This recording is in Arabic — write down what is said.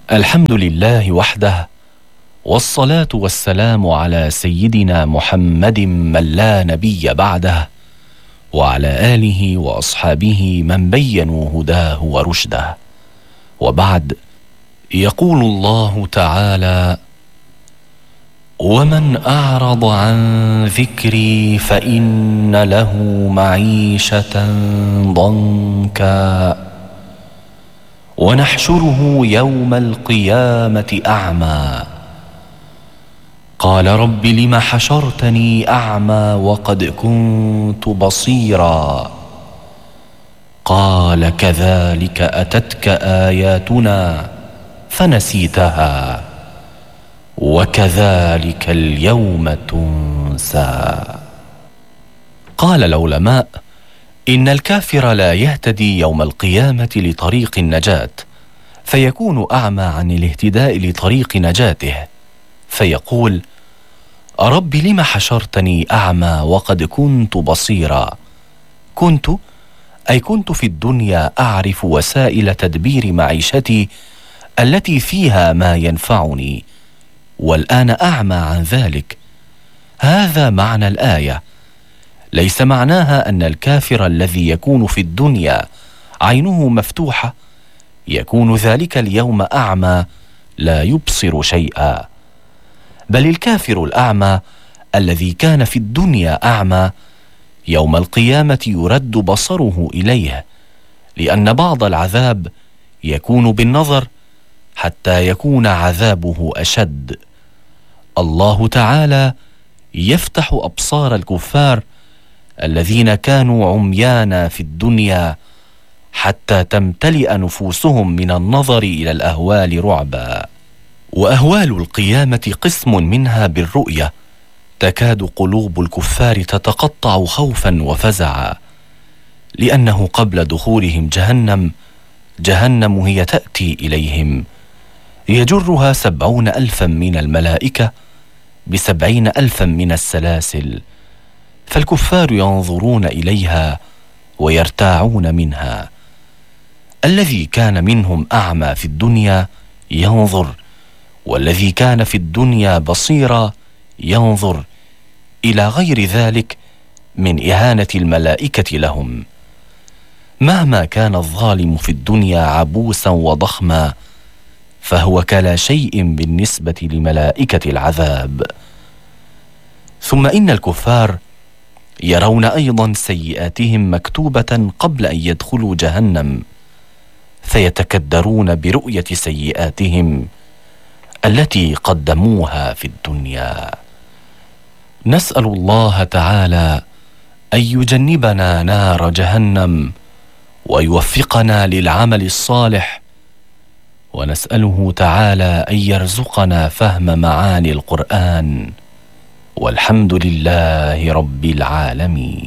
الحمد لله وحده، والصلاة والسلام على سيدنا محمد من لا نبي بعده، وعلى آله وأصحابه من بينوا هداه ورشده. وبعد، يقول الله تعالى: ومن أعرض عن ذكري فإن له معيشة ضنكا ونحشره يوم القيامة أعمى. قال رب لم حشرتني أعمى وقد كنت بصيرا. قال كذلك أتتك آياتنا فنسيتها وكذلك اليوم تنسى. قال العلماء إن الكافر لا يهتدي يوم القيامة لطريق النجاة، فيكون أعمى عن الاهتداء لطريق نجاته، فيقول: رب لم حشرتني أعمى وقد كنت بصيرا. كنت في الدنيا أعرف وسائل تدبير معيشتي التي فيها ما ينفعني، والآن أعمى عن ذلك. هذا معنى الآية. ليس معناها أن الكافر الذي يكون في الدنيا عينه مفتوحة يكون ذلك اليوم أعمى لا يبصر شيئا، بل الكافر الأعمى الذي كان في الدنيا أعمى يوم القيامة يرد بصره إليه، لأن بعض العذاب يكون بالنظر حتى يكون عذابه أشد. الله تعالى يفتح أبصار الكفار الذين كانوا عميانا في الدنيا حتى تمتلئ نفوسهم من النظر إلى الأهوال رعبا. وأهوال القيامة قسم منها بالرؤية، تكاد قلوب الكفار تتقطع خوفا وفزعا، لأنه قبل دخولهم جهنم هي تأتي إليهم، يجرها 70,000 من الملائكة ب70,000 من السلاسل، فالكفار ينظرون إليها ويرتاعون منها. الذي كان منهم أعمى في الدنيا ينظر، والذي كان في الدنيا بصيرا ينظر، إلى غير ذلك من إهانة الملائكة لهم. مهما كان الظالم في الدنيا عبوسا وضخما، فهو كلا شيء بالنسبة لملائكة العذاب. ثم إن الكفار يرون أيضا سيئاتهم مكتوبة قبل أن يدخلوا جهنم، فيتكدرون برؤية سيئاتهم التي قدموها في الدنيا. نسأل الله تعالى أن يجنبنا نار جهنم ويوفقنا للعمل الصالح، ونسأله تعالى أن يرزقنا فهم معاني القرآن، والحمد لله رب العالمين.